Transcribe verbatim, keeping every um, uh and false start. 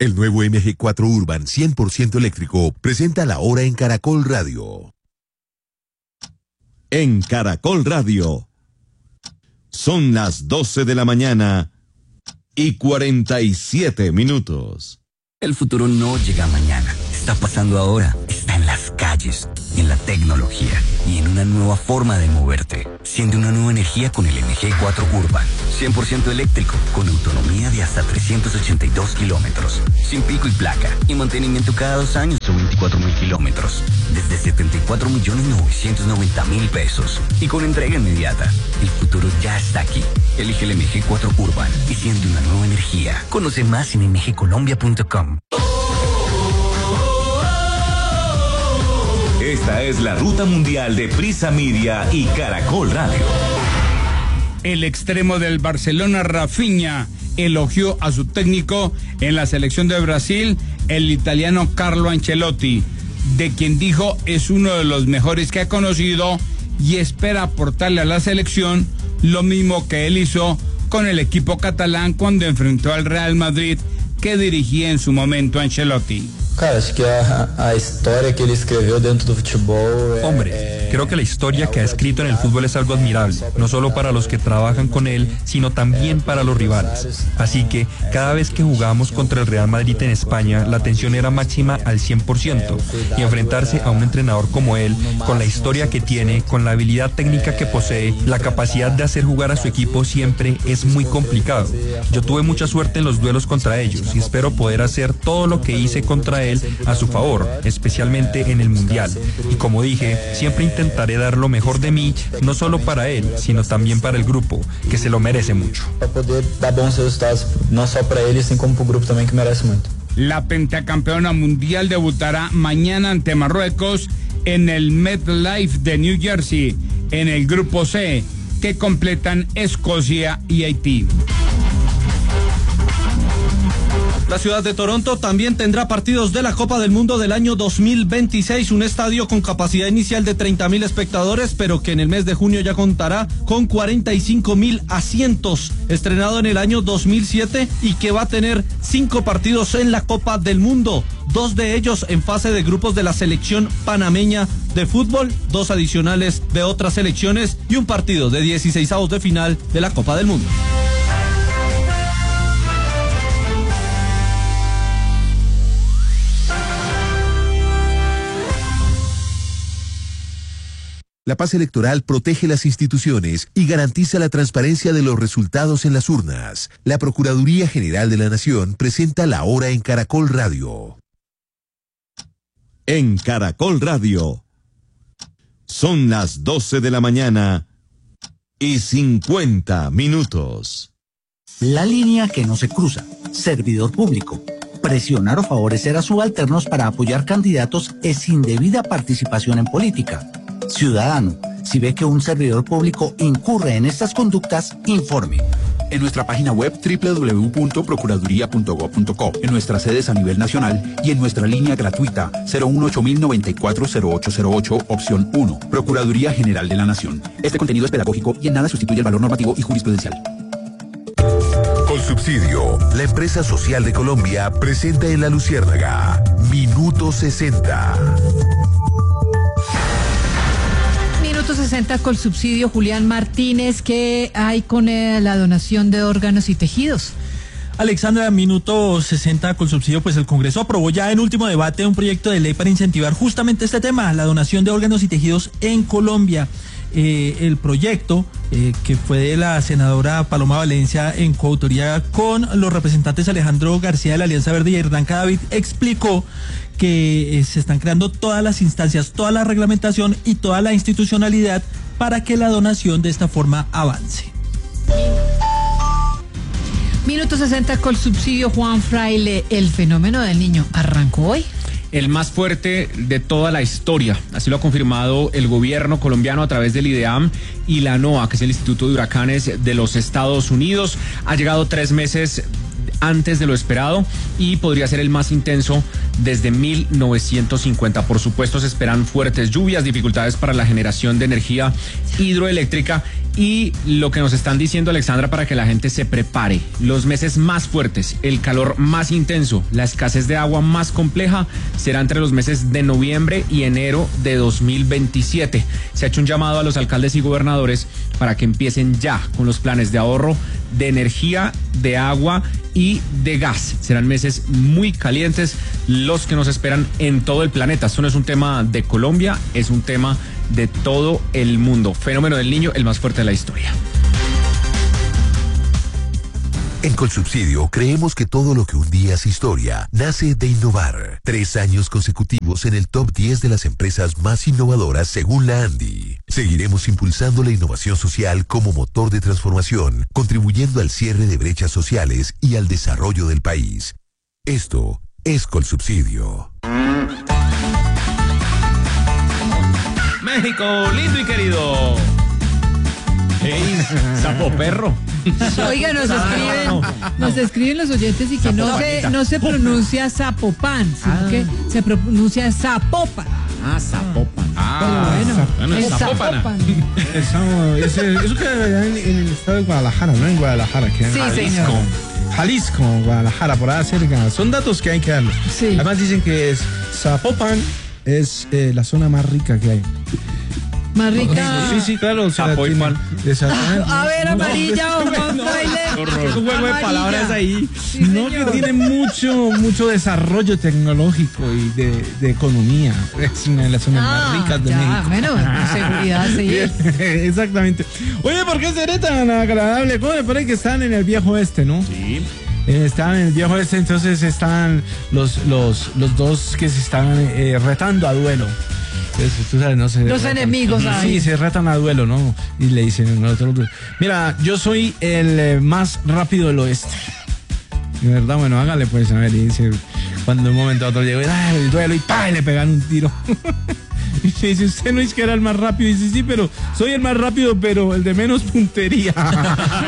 El nuevo M G cuatro Urban cien por ciento eléctrico presenta la hora en Caracol Radio. En Caracol Radio. Son las doce de la mañana y cuarenta y siete minutos. El futuro no llega mañana, está pasando ahora, está en las calles, en la tecnología y en una nueva forma de moverte. Siente una nueva energía con el M G cuatro Urban, cien por ciento eléctrico, con autonomía de hasta trescientos ochenta y dos kilómetros, sin pico y placa y mantenimiento cada dos años o veinticuatro mil kilómetros, desde setenta y cuatro millones novecientos noventa mil pesos y con entrega inmediata. El futuro ya está aquí. Elige el M G cuatro Urban y siente una nueva energía. Conoce más en m g colombia punto com. Esta es la ruta mundial de Prisa Media y Caracol Radio. El extremo del Barcelona, Rafinha, elogió a su técnico en la selección de Brasil, el italiano Carlo Ancelotti, de quien dijo es uno de los mejores que ha conocido y espera aportarle a la selección lo mismo que él hizo con el equipo catalán cuando enfrentó al Real Madrid, que dirigía en su momento Ancelotti. Cara, acho que a, a historia que él escribió dentro del fútbol... Eh, Hombre, eh, creo que la historia que ha escrito en el fútbol es algo admirable, no solo para los que trabajan con él, sino también para los rivales. Así que cada vez que jugábamos contra el Real Madrid en España, la tensión era máxima al cien por ciento, y enfrentarse a un entrenador como él, con la historia que tiene, con la habilidad técnica que posee, la capacidad de hacer jugar a su equipo siempre es muy complicado. Yo tuve mucha suerte en los duelos contra ellos y espero poder hacer todo lo que hice contra él a su favor, especialmente en el Mundial. Y como dije, siempre intentaré dar lo mejor de mí, no solo para él, sino también para el grupo, que se lo merece mucho. Para poder dar bons resultados, no solo para él, sino como para el grupo también, que merece mucho. La pentacampeona mundial debutará mañana ante Marruecos en el MetLife de New Jersey, en el grupo C, que completan Escocia y Haití. La ciudad de Toronto también tendrá partidos de la Copa del Mundo del año dos mil veintiséis, un estadio con capacidad inicial de treinta mil espectadores, pero que en el mes de junio ya contará con cuarenta y cinco mil asientos, estrenado en el año dos mil siete y que va a tener cinco partidos en la Copa del Mundo, dos de ellos en fase de grupos de la selección panameña de fútbol, dos adicionales de otras selecciones y un partido de dieciseisavos de final de la Copa del Mundo. La paz electoral protege las instituciones y garantiza la transparencia de los resultados en las urnas. La Procuraduría General de la Nación presenta la hora en Caracol Radio. En Caracol Radio. Son las doce de la mañana y cincuenta minutos. La línea que no se cruza. Servidor público. Presionar o favorecer a subalternos para apoyar candidatos es indebida participación en política. Ciudadano, si ve que un servidor público incurre en estas conductas, informe. En nuestra página web doble u doble u doble u punto procuraduría punto gob punto co, en nuestras sedes a nivel nacional y en nuestra línea gratuita cero uno ocho mil noventa y cuatro cero ocho cero ocho, opción uno. Procuraduría General de la Nación. Este contenido es pedagógico y en nada sustituye el valor normativo y jurisprudencial. Colsubsidio, la empresa social de Colombia, presenta en La Luciérnaga Minuto sesenta. Minuto sesenta con subsidio. Julián Martínez, ¿qué hay con eh, la donación de órganos y tejidos? Alexandra, minuto sesenta con subsidio, pues el Congreso aprobó ya en último debate un proyecto de ley para incentivar justamente este tema, la donación de órganos y tejidos en Colombia. Eh, el proyecto, eh, que fue de la senadora Paloma Valencia en coautoría con los representantes Alejandro García de la Alianza Verde y Hernán Cadavid, explicó que eh, se están creando todas las instancias, toda la reglamentación y toda la institucionalidad para que la donación de esta forma avance. Minuto sesenta con subsidio. Juan Fraile, el fenómeno del niño arrancó hoy. El más fuerte de toda la historia, así lo ha confirmado el gobierno colombiano a través del IDEAM y la NOAA, que es el Instituto de Huracanes de los Estados Unidos. Ha llegado tres meses antes de lo esperado y podría ser el más intenso desde mil novecientos cincuenta. Por supuesto, se esperan fuertes lluvias, dificultades para la generación de energía hidroeléctrica y lo que nos están diciendo, Alexandra, para que la gente se prepare. Los meses más fuertes, el calor más intenso, la escasez de agua más compleja será entre los meses de noviembre y enero de dos mil veintisiete. Se ha hecho un llamado a los alcaldes y gobernadores para que empiecen ya con los planes de ahorro de energía, de agua y de gas. Serán meses muy calientes los que nos esperan en todo el planeta. Esto no es un tema de Colombia, es un tema de todo el mundo. Fenómeno del Niño, el más fuerte de la historia. En Colsubsidio creemos que todo lo que un día es historia nace de innovar. Tres años consecutivos en el top diez de las empresas más innovadoras según la ANDI. Seguiremos impulsando la innovación social como motor de transformación, contribuyendo al cierre de brechas sociales y al desarrollo del país. Esto es Colsubsidio. México, lindo y querido. Hey, sapo perro. Oiga, nos escriben, nos escriben los oyentes y que no se, no se pronuncia Zapopan, sino ah. que se pronuncia Zapopan. Ah, Zapopan. Ah, bueno, bueno es Zapopan. Zapopan. Eso, eso, eso queda en, en el estado de Guadalajara, ¿no? En Guadalajara, que sí, Jalisco. Señor. Jalisco, Guadalajara, por ahí cerca. Son datos que hay que darlos. Sí. Además dicen que es Zapopan es eh, la zona más rica que hay. Más rica. Sí, sí, claro. O sea, tiene, a ver, amarilla o Juan Fraile. Es un juego de palabras ahí. Sí, no, que tiene mucho, mucho desarrollo tecnológico y de, de economía. Es una de las zonas ah, más ricas de ya, México. Bueno, seguridad, sí. Exactamente. Oye, ¿por qué seré tan agradable? ¿Cómo me parece que están en el viejo oeste, no? Sí. Eh, están en el viejo oeste, entonces están los, los, los dos que se están eh, retando a duelo. Entonces, tú sabes, no se los retan. Enemigos ahí. Sí, se retan a duelo, ¿no? Y le dicen, nosotros, mira, yo soy el eh, más rápido del oeste. De verdad, bueno, hágale pues, a ver, y dice, cuando de un momento a otro llegó, ¡ay, el duelo! Y ¡pah! Y le pegan un tiro. Y dice, usted no es que era el más rápido. Y dice, sí, pero soy el más rápido, pero el de menos puntería.